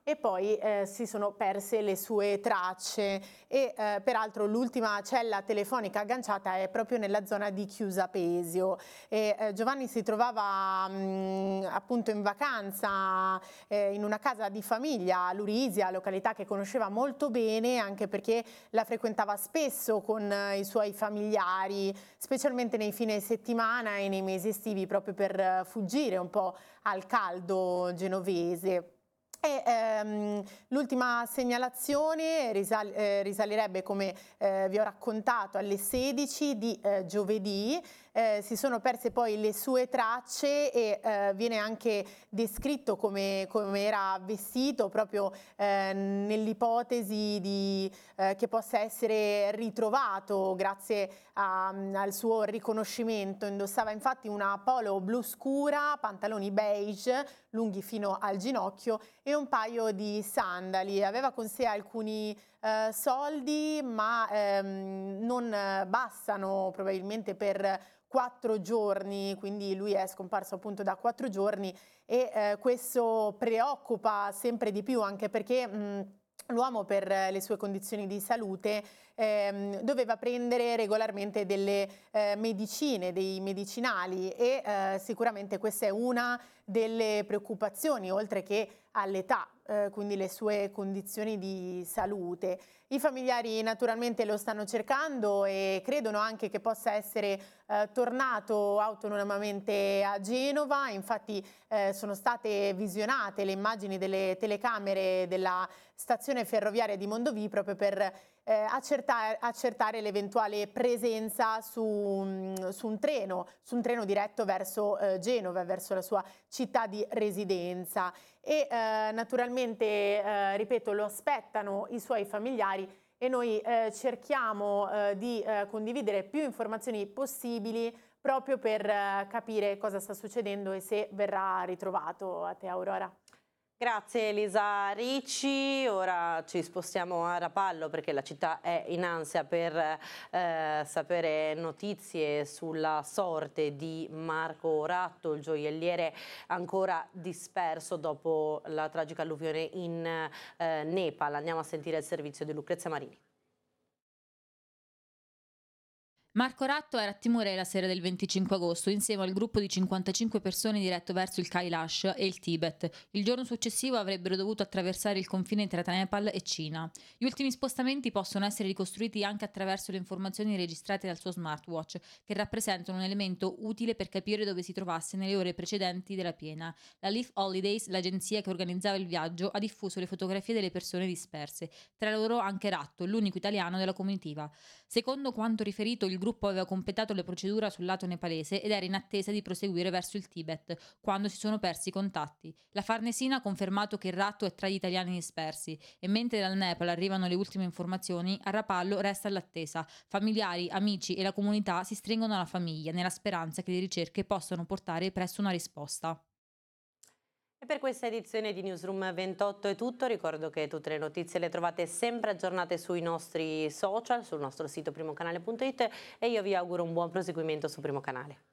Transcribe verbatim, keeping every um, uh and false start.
e poi eh, si sono perse le sue tracce e eh, peraltro l'ultima cella telefonica agganciata è proprio nella zona di Chiusa Pesio. E, eh, Giovanni si trovava mh, appunto in vacanza eh, in una casa di famiglia a Lurisia, località che conosceva molto bene anche perché la frequentava spesso con eh, i suoi familiari, specialmente nei fine settimana e nei mesi estivi, proprio per eh, fuggire un po' al caldo genovese. E ehm, l'ultima segnalazione risal eh, risalirebbe, come eh, vi ho raccontato, alle sedici di eh, giovedì. Eh, si sono perse poi le sue tracce e eh, viene anche descritto come, come era vestito, proprio eh, nell'ipotesi di eh, che possa essere ritrovato grazie a, al suo riconoscimento. Indossava infatti una polo blu scura, pantaloni beige lunghi fino al ginocchio e un paio di sandali. Aveva con sé alcuni eh, soldi, ma ehm, non bastano probabilmente per quattro giorni, quindi lui è scomparso appunto da quattro giorni e eh, questo preoccupa sempre di più, anche perché mh, l'uomo, per le sue condizioni di salute, ehm, doveva prendere regolarmente delle eh, medicine, dei medicinali e eh, sicuramente questa è una delle preoccupazioni, oltre che all'età, eh, quindi le sue condizioni di salute. I familiari naturalmente lo stanno cercando e credono anche che possa essere eh, tornato autonomamente a Genova. Infatti eh, sono state visionate le immagini delle telecamere della stazione ferroviaria di Mondovì proprio per eh, accertare, accertare l'eventuale presenza su, su un treno, su un treno diretto verso eh, Genova, verso la sua città di residenza. E eh, naturalmente, eh, ripeto, lo aspettano i suoi familiari e noi eh, cerchiamo eh, di eh, condividere più informazioni possibili proprio per eh, capire cosa sta succedendo e se verrà ritrovato. A te, Aurora. Grazie Elisa Ricci, ora ci spostiamo a Rapallo perché la città è in ansia per eh, sapere notizie sulla sorte di Marco Ratto, il gioielliere ancora disperso dopo la tragica alluvione in eh, Nepal. Andiamo a sentire il servizio di Lucrezia Marini. Marco Ratto era a Timorè la sera del venticinque agosto insieme al gruppo di cinquantacinque persone diretto verso il Kailash e il Tibet. Il giorno successivo avrebbero dovuto attraversare il confine tra Nepal e Cina. Gli ultimi spostamenti possono essere ricostruiti anche attraverso le informazioni registrate dal suo smartwatch, che rappresentano un elemento utile per capire dove si trovasse nelle ore precedenti della piena. La Leaf Holidays, l'agenzia che organizzava il viaggio, ha diffuso le fotografie delle persone disperse, tra loro anche Ratto, l'unico italiano della comitiva. Secondo quanto riferito, il gruppo aveva completato le procedure sul lato nepalese ed era in attesa di proseguire verso il Tibet, quando si sono persi i contatti. La Farnesina ha confermato che il Ratto è tra gli italiani dispersi e mentre dal Nepal arrivano le ultime informazioni, a Rapallo resta all'attesa. Familiari, amici e la comunità si stringono alla famiglia nella speranza che le ricerche possano portare presto una risposta. E per questa edizione di Newsroom ventotto è tutto. Ricordo che tutte le notizie le trovate sempre aggiornate sui nostri social, sul nostro sito primo canale punto it e io vi auguro un buon proseguimento su Primo Canale.